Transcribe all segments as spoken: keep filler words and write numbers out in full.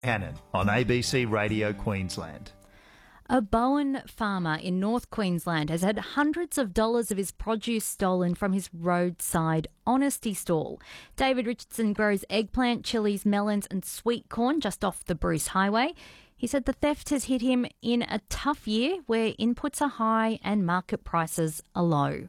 Cannon on A B C Radio Queensland. A Bowen farmer in North Queensland has had hundreds of dollars of his produce stolen from his roadside honesty stall. David Richardson grows eggplant, chillies, melons and sweet corn just off the Bruce Highway. He said the theft has hit him in a tough year where inputs are high and market prices are low.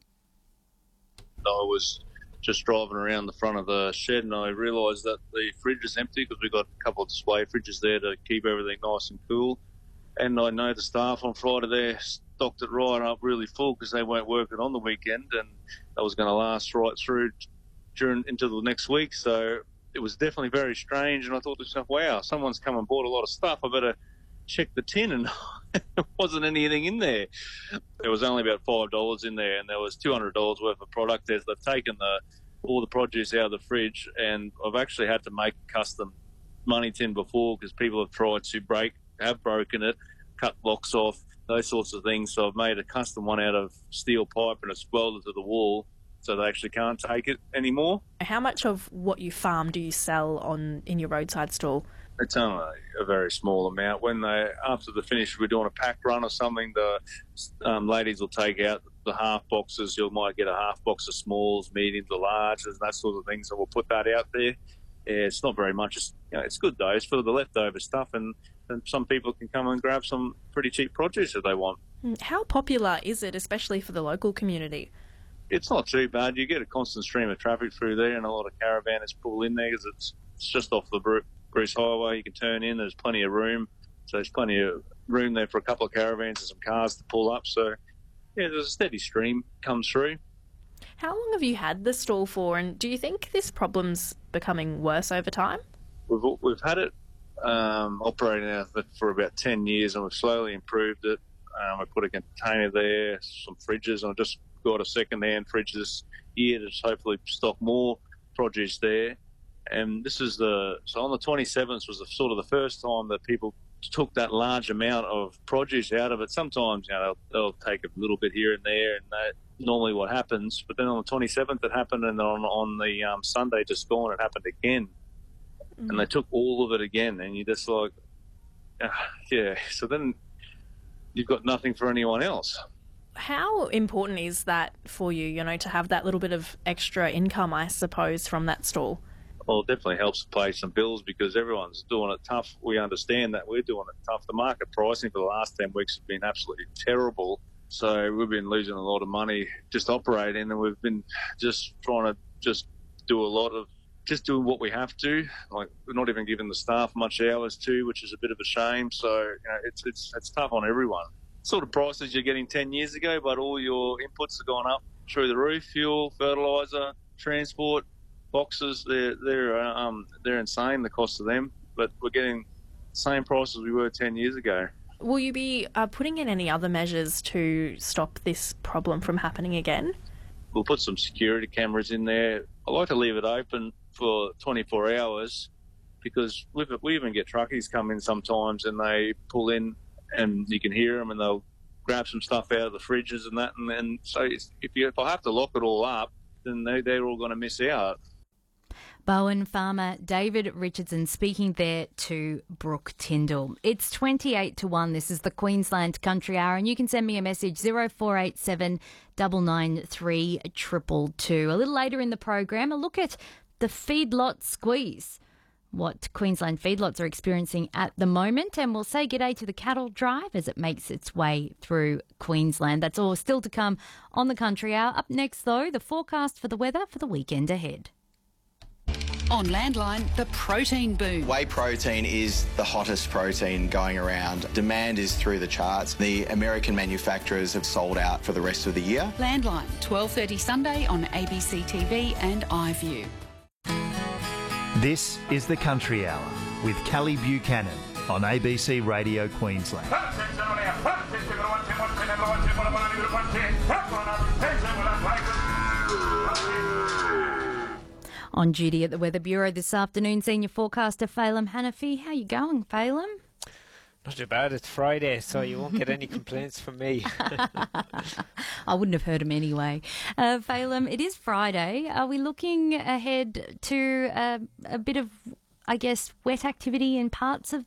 I was just driving around the front of the shed and I realised that the fridge is empty because we've got a couple of display fridges there to keep everything nice and cool. And I know the staff on Friday there stocked it right up really full because they weren't working on the weekend and that was going to last right through during into the next week. So it was definitely very strange and I thought to myself, wow, someone's come and bought a lot of stuff. I better check the tin, and there wasn't anything in there. There was only about five dollars in there and there was two hundred dollars worth of product there. They've taken the all the produce out of the fridge and I've actually had to make a custom money tin before because people have tried to break have broken it, cut locks off, those sorts of things. So I've made a custom one out of steel pipe and it's welded to the wall so they actually can't take it anymore. How much of what you farm do you sell on in your roadside stall? It's only a very small amount. When they, after the finish, we're doing a pack run or something, the um, ladies will take out the half boxes. You might get a half box of smalls, mediums, or larges, and that sort of thing. So we'll put that out there. Yeah, it's not very much. It's, you know, it's good though. It's for the leftover stuff, and, and some people can come and grab some pretty cheap produce if they want. How popular is it, especially for the local community? It's not too bad. You get a constant stream of traffic through there, and a lot of caravanners pull in there because it's, it's just off the Bruce Highway. You can turn in. There's plenty of room, so there's plenty of room there for a couple of caravans and some cars to pull up. So yeah, there's a steady stream comes through. How long have you had the stall for, and do you think this problem's becoming worse over time? We've we've had it um, operating out of it for about ten years, and we've slowly improved it. Um, we put a container there, some fridges, and I've just got a second-hand fridge this year to hopefully stock more produce there. And this is the so on the twenty-seventh was the, sort of the first time that people took that large amount of produce out of it. Sometimes, you know, they'll, they'll take a little bit here and there, and that normally what happens. But then on the twenty-seventh it happened, and on on the um, Sunday just gone it happened again, mm. and they took all of it again, and you're just like, uh, yeah. So then you've got nothing for anyone else. How important is that for you? You know, to have that little bit of extra income, I suppose, from that stall. Well, it definitely helps to pay some bills because everyone's doing it tough. We understand that we're doing it tough. The market pricing for the last ten weeks has been absolutely terrible. So we've been losing a lot of money just operating, and we've been just trying to just do a lot of just doing what we have to. Like, we're not even giving the staff much hours too, which is a bit of a shame. So, you know, it's it's it's tough on everyone. Sort of prices you're getting ten years ago, but all your inputs have gone up through the roof: fuel, fertiliser, transport. Boxes, they're they're um they're insane, the cost of them, but we're getting the same prices we were ten years ago. Will you be uh, putting in any other measures to stop this problem from happening again? We'll put some security cameras in there. I like to leave it open for twenty-four hours because we we even get truckies come in sometimes and they pull in and you can hear them and they'll grab some stuff out of the fridges and that, and then so if you if I have to lock it all up, then they they're all going to miss out. Bowen farmer David Richardson speaking there to Brooke Tyndall. It's twenty-eight to one. This is the Queensland Country Hour, and you can send me a message zero four eight seven nine nine three two two two. A little later in the program, a look at the feedlot squeeze, what Queensland feedlots are experiencing at the moment, and we'll say g'day to the cattle drive as it makes its way through Queensland. That's all still to come on the Country Hour. Up next, though, the forecast for the weather for the weekend ahead. On Landline, the protein boom. Whey protein is the hottest protein going around. Demand is through the charts. The American manufacturers have sold out for the rest of the year. Landline, twelve thirty Sunday on A B C T V and iView. This is the Country Hour with Kelly Buchanan on A B C Radio Queensland. On duty at the Weather Bureau this afternoon, senior forecaster Phelim Hanafi. How you going, Phelim? Not too bad. It's Friday, so you won't get any complaints from me. I wouldn't have heard them anyway. Uh, Phelim, it is Friday. Are we looking ahead to uh, a bit of, I guess, wet activity in parts of